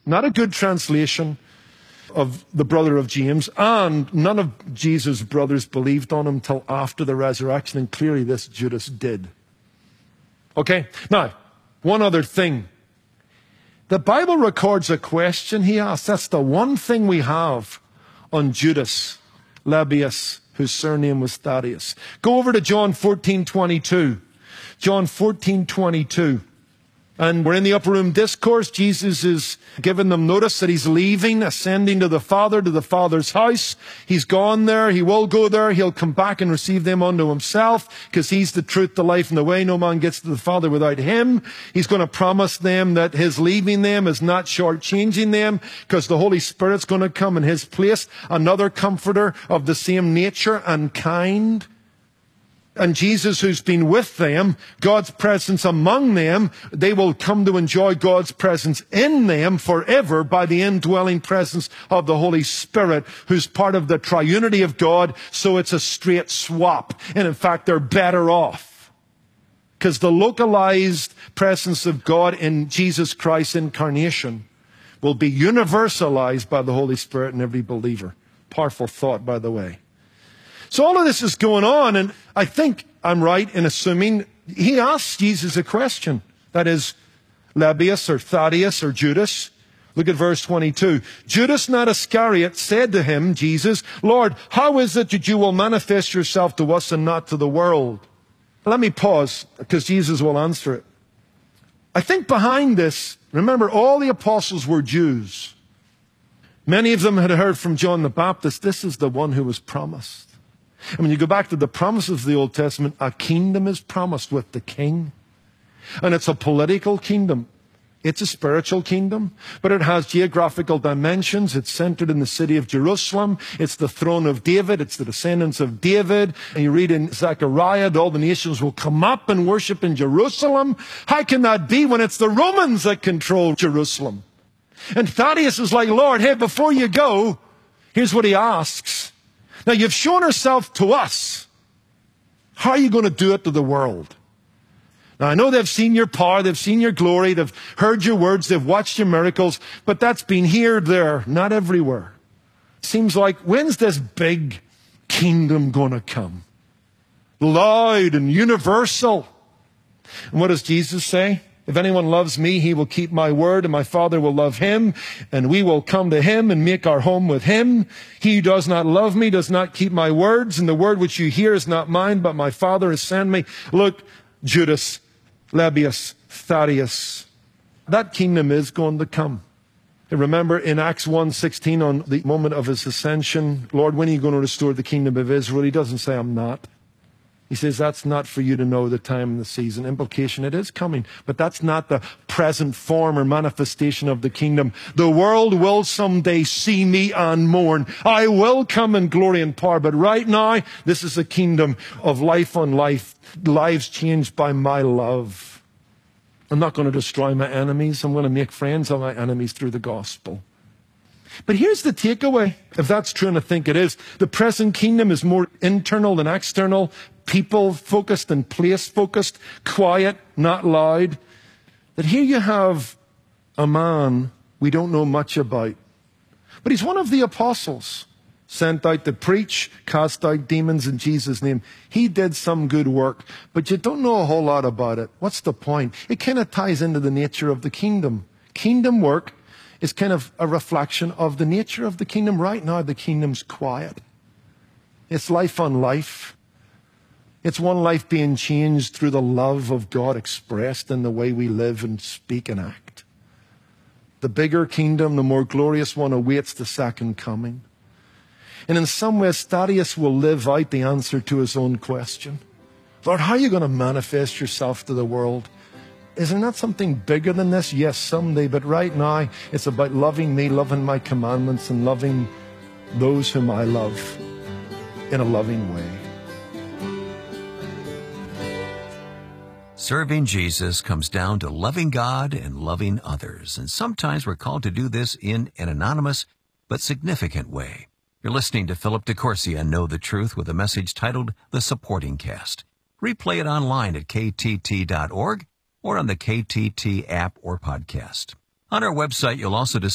not a good translation of the brother of James, and none of Jesus' brothers believed on him till after the resurrection, and clearly this Judas did. Okay, now, one other thing. The Bible records a question he asked. That's the one thing we have on Judas Lebbaeus, whose surname was Thaddeus. Go over to John 14:22. John 14:22. And we're in the upper room discourse. Jesus is giving them notice that he's leaving, ascending to the Father's house. He's gone there. He will go there. He'll come back and receive them unto himself, because he's the truth, the life, and the way. No man gets to the Father without him. He's going to promise them that his leaving them is not shortchanging them, because the Holy Spirit's going to come in his place, another comforter of the same nature and kind. And Jesus, who's been with them, God's presence among them, they will come to enjoy God's presence in them forever by the indwelling presence of the Holy Spirit, who's part of the triunity of God. So it's a straight swap. And in fact, they're better off, because the localized presence of God in Jesus Christ's incarnation will be universalized by the Holy Spirit in every believer. Powerful thought, by the way. So all of this is going on, and I think I'm right in assuming he asked Jesus a question. That is, Lebbaeus or Thaddeus or Judas. Look at verse 22. Judas, not Iscariot, said to him, Jesus, Lord, how is it that you will manifest yourself to us and not to the world? Let me pause, because Jesus will answer it. I think behind this, remember, all the apostles were Jews. Many of them had heard from John the Baptist, this is the one who was promised. And when you go back to the promises of the Old Testament, a kingdom is promised with the king. And it's a political kingdom. It's a spiritual kingdom, but it has geographical dimensions. It's centered in the city of Jerusalem. It's the throne of David. It's the descendants of David. And you read in Zechariah that all the nations will come up and worship in Jerusalem. How can that be when it's the Romans that control Jerusalem? And Thaddeus is like, Lord, hey, before you go, here's what he asks. Now, you've shown yourself to us. How are you going to do it to the world? Now, I know they've seen your power, they've seen your glory, they've heard your words, they've watched your miracles, but that's been here, there, not everywhere. Seems like, when's this big kingdom going to come? Loud and universal. And what does Jesus say? If anyone loves me, he will keep my word, and my Father will love him, and we will come to him and make our home with him. He who does not love me does not keep my words, and the word which you hear is not mine, but my Father has sent me. Look, Judas, Lebbaeus, Thaddeus, that kingdom is going to come. And remember in Acts 1:16, on the moment of his ascension, Lord, when are you going to restore the kingdom of Israel? He doesn't say, I'm not. He says, that's not for you to know the time and the season. Implication, it is coming, but that's not the present form or manifestation of the kingdom. The world will someday see me and mourn. I will come in glory and power, but right now, this is a kingdom of life on life, lives changed by my love. I'm not going to destroy my enemies. I'm going to make friends of my enemies through the gospel. But here's the takeaway, if that's true, and I think it is. The present kingdom is more internal than external, people-focused and place-focused, quiet, not loud. That here you have a man we don't know much about. But he's one of the apostles, sent out to preach, cast out demons in Jesus' name. He did some good work, but you don't know a whole lot about it. What's the point? It kind of ties into the nature of the kingdom. Kingdom work is kind of a reflection of the nature of the kingdom. Right now, the kingdom's quiet. It's life on life. It's one life being changed through the love of God expressed in the way we live and speak and act. The bigger kingdom, the more glorious one, awaits the second coming. And in some ways, Thaddeus will live out the answer to his own question. Lord, how are you going to manifest yourself to the world? Is there not something bigger than this? Yes, someday. But right now, it's about loving me, loving my commandments, and loving those whom I love in a loving way. Serving Jesus comes down to loving God and loving others. And sometimes we're called to do this in an anonymous but significant way. You're listening to Philip DeCourcy on Know the Truth with a message titled The Supporting Cast. Replay it online at ktt.org or on the KTT app or podcast. On our website, you'll also